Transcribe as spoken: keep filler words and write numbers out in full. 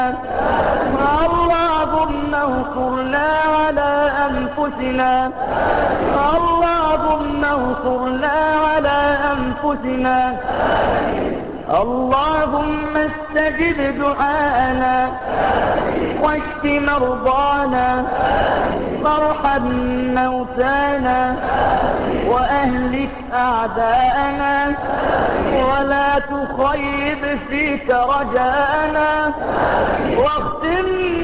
اللهم انصرنا على أنفسنا اللهم انصرنا على أنفسنا اللهم استجب دعاءنا واشف مرضانا وارحم موتانا وأهلك أعداءنا ولا تخيب فيك رجاءنا واختم